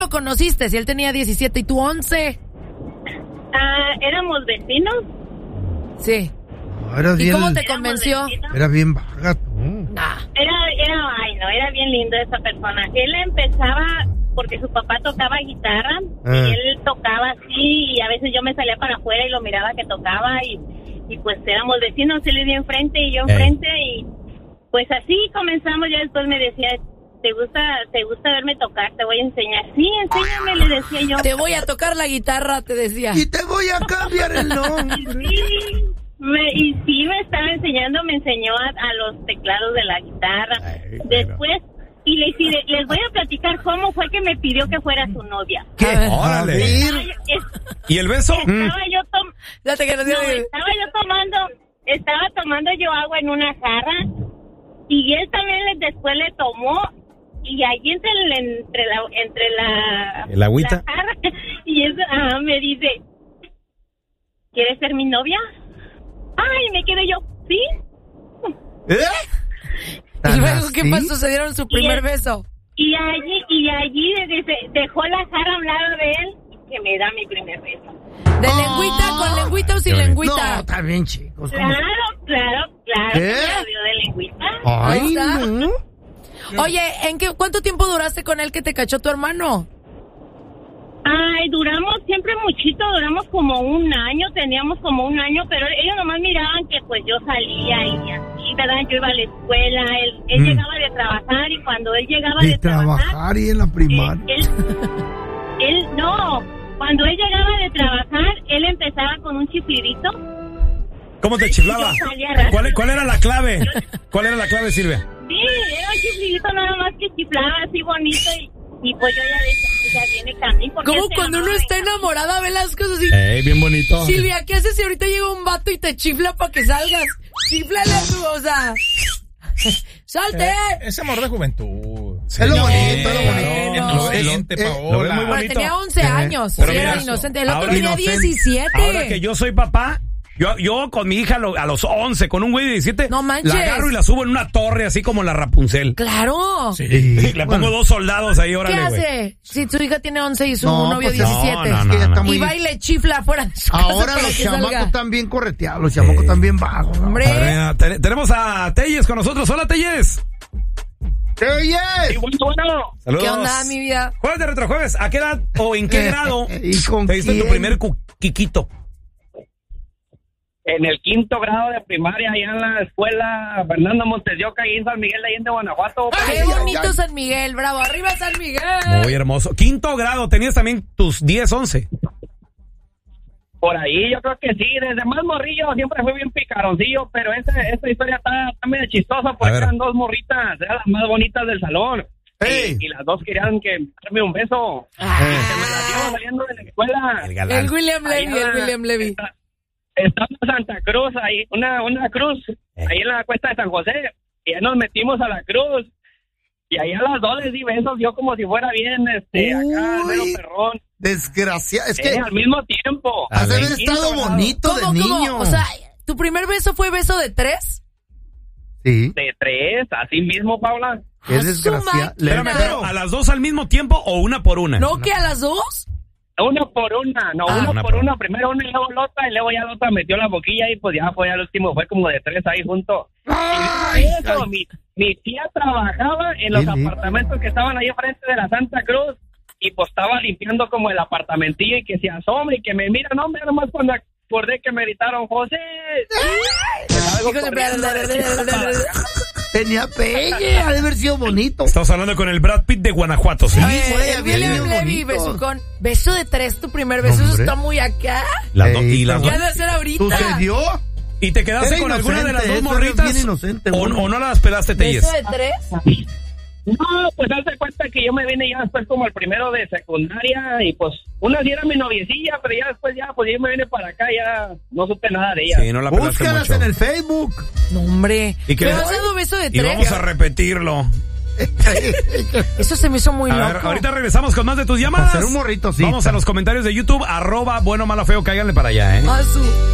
lo conociste? Si él tenía 17 y tú 11. Éramos vecinos. Sí. ¿Y cómo te convenció? Era bien vaga tú. Era bien lindo esa persona. Él empezaba porque su papá tocaba guitarra y él tocaba así y a veces yo me salía para afuera y lo miraba que tocaba y pues éramos vecinos, él vivía enfrente y yo enfrente y pues así comenzamos. Ya después me decía, ¿te gusta verme tocar? Te voy a enseñar. Sí, enséñame, le decía yo. Te voy a tocar la guitarra, te decía. Y te voy a cambiar el nombre. Sí, me estaba enseñando, me enseñó a los teclados de la guitarra. Después, y les voy a platicar cómo fue que me pidió que fuera su novia. ¿Qué? ¡Órale! ¿Y el beso? Estaba tomando yo agua en una jarra y él también después le tomó y allí entre la ¿el agüita? La jarra, y eso me dice, ¿quieres ser mi novia? Ay, me quedé yo, ¿sí? ¿Y luego qué pasó? ¿Se dieron su primer beso? Y allí dejó la jarra a un lado de él y que me da mi primer beso. ¿De lengüita, con lengüita o sin lengüita? No, está bien, chicos. Claro. Me dio de lengüita. Ay, no. Oye, ¿cuánto tiempo duraste con él que te cachó tu hermano? Ay, duramos siempre muchito, duramos como un año, teníamos como un año, pero ellos nomás miraban que pues yo salía y así, ¿verdad? Yo iba a la escuela, él llegaba de trabajar y cuando él llegaba de trabajar y en la primaria. Cuando él llegaba de trabajar, él empezaba con un chiflidito. ¿Cómo te chiflaba? ¿Cuál era la clave? ¿Cuál era la clave, Silvia? Sí, era un chiflidito nada más que chiflaba así bonito y pues yo ya decía, ya viene Camín. ¿Cómo cuando uno está enamorada ve las cosas así? Bien bonito. Silvia, ¿qué haces si ahorita llega un vato y te chifla para que salgas? Chiflale a tu, o sea... ¡Salte! Ese amor de juventud. Es lo bonito, Inocente, Paola. Muy bonito. Tenía 11 años. Pero era mira, inocente. El otro ahora tenía 17. Ahora que yo soy papá... Yo con mi hija a los 11, con un güey de 17, no manches, la agarro y la subo en una torre, así como la Rapunzel. ¡Claro! Sí. Le pongo 2 soldados ahí, órale, ¿Qué hace? Güey. Si tu hija tiene 11 y su novio 17. No. Y va y le chifla afuera de su ahora casa los que chamacos salga. están bien correteados, los chamacos están bien bajos. Hombre. Tenemos a Telles con nosotros. Hola, Telles. ¡Telles! Sí, bueno. Saludos. ¿Qué onda, mi vida? Jueves de Retrojueves. ¿A qué edad o en qué grado ¿Y con te diste quién? tu primer quiquito? En el 5º grado de primaria, allá en la escuela Fernando Montes de Oca, ahí en San Miguel de Allende, Guanajuato. ¡Qué bonito San Miguel! ¡Bravo! ¡Arriba San Miguel! Muy hermoso. 5º grado, ¿tenías también tus 10, 11? Por ahí, yo creo que sí. Desde más morrillo siempre fui bien picaroncillo, pero esta historia está medio chistosa porque eran 2 morritas, eran las más bonitas del salón. Y las 2 querían darme un beso. Se me las llevo saliendo de la escuela. El William Levy. Estaba en Santa Cruz, ahí, una cruz, ahí en la cuesta de San José, y ya nos metimos a la cruz, y ahí a las 2 les di besos, yo como si fuera bien, acá, mero perrón. Desgraciado, es que al mismo tiempo. Has de haber estado bonito de niño. O sea, ¿tu primer beso fue beso de 3? Sí. De 3, así mismo, Paula. Qué desgraciado. Pero ¿a las 2 al mismo tiempo o una por una? ¿No que a las 2? Una por una, uno por una, primero una y luego la otra, y luego ya la otra metió la boquilla y pues ya fue al último, fue como de 3 ahí juntos. Mi tía trabajaba en los apartamentos que estaban ahí enfrente de la Santa Cruz y pues estaba limpiando como el apartamentillo y que se asome y que me mira, no, mira nomás cuando acordé que me gritaron, José. Tenía pegue, ha de haber sido bonito. Estamos hablando con el Brad Pitt de Guanajuato, ¿sí? William Levy, besucón. Beso de 3, tu primer beso, eso está muy acá. ¿Qué vas a hacer ahorita? ¿Sucedió? ¿Y te quedaste con alguna de las 2 morritas? ¿O no las pelaste, Telles? ¿Beso de 3? No, pues hazte cuenta que yo me vine ya después como el primero de secundaria y pues una sí era mi noviecilla, pero ya después pues yo me vine para acá, ya no supe nada de ella. Sí, no la pelaste Búscalas mucho. en el Facebook. No, hombre. ¿Y qué? ¿Me has dado beso de 3? Y vamos a repetirlo. Eso se me hizo muy loco. A ver, ahorita regresamos con más de tus llamadas. Hacer un morrito, sí. Vamos a los comentarios de YouTube, @bueno, malo, feo, cáiganle para allá,